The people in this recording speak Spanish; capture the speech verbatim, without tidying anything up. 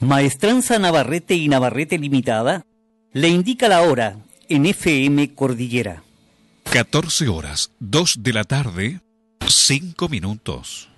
Maestranza Navarrete y Navarrete Limitada le indica la hora en F M Cordillera. catorce horas, dos de la tarde, cinco minutos.